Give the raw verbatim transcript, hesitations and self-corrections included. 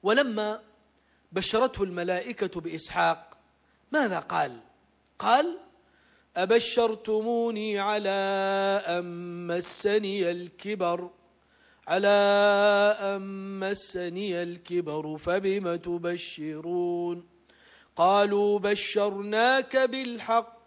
ولما بشرته الملائكة بإسحاق ماذا قال؟ قال: أبشرتموني على أن مسني الكبر على أن مسني الكبر فبم تبشرون؟ قالوا: بشرناك بالحق